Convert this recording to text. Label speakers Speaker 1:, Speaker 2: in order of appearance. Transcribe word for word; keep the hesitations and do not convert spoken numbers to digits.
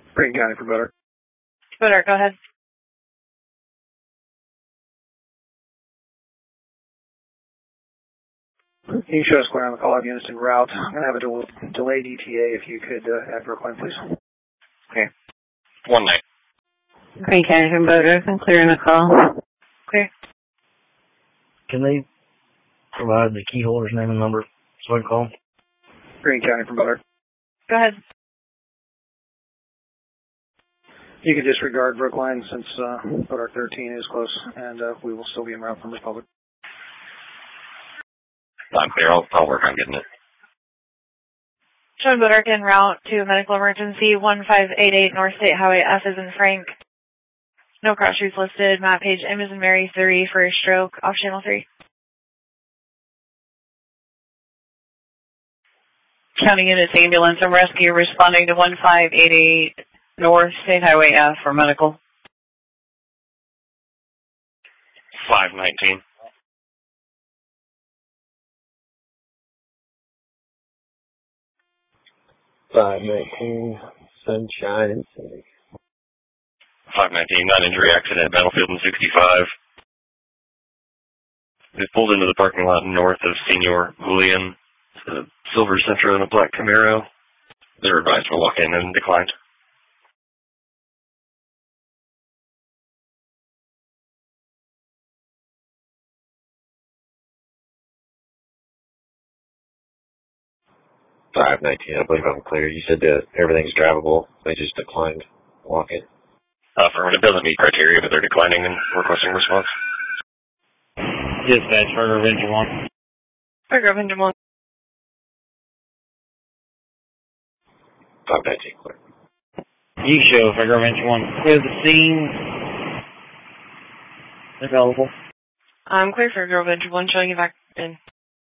Speaker 1: Green County for better.
Speaker 2: Better, go ahead.
Speaker 1: Can you show us clear on the call-out units en route? I'm going to have a del delayed E T A if you could uh, add Brookline, please.
Speaker 3: Okay. One night.
Speaker 4: Green County from Boaters, I'm clearing the call.
Speaker 2: Clear.
Speaker 5: Can they provide the key holder's name and number so I can call?
Speaker 1: Green County from Boater.
Speaker 2: Go ahead.
Speaker 1: You could disregard Brookline since uh, Boater thirteen is close, and uh, we will still be en route from Republic.
Speaker 3: I'm clear. I'll, I'll work on getting it.
Speaker 2: Showing Boater en route to medical emergency one five eight eight North State Highway F as in Frank. No cross streets listed. Map page M as in Mary three for a stroke off channel three.
Speaker 4: County Units Ambulance and Rescue responding to one five eight eight North State Highway F for medical.
Speaker 3: five nineteen.
Speaker 6: five nineteen, Sunshine and City.
Speaker 3: five nineteen, non-injury accident, Battlefield and sixty-five. They pulled into the parking lot north of Senior Julian, a silver Sentra and a black Camaro. They were advised to walk in and declined.
Speaker 6: five nineteen, I believe I'm clear. You said that everything's drivable. They just declined walking.
Speaker 3: Affirmative, doesn't meet criteria, but they're declining and requesting response.
Speaker 5: Dispatch, Fargo Avenger one.
Speaker 2: Fargo Avenger one.
Speaker 6: five nineteen, clear.
Speaker 5: You show Fargo Avenger one. Clear the scene. Available.
Speaker 2: I'm clear for Fargo Avenger one, showing you back in.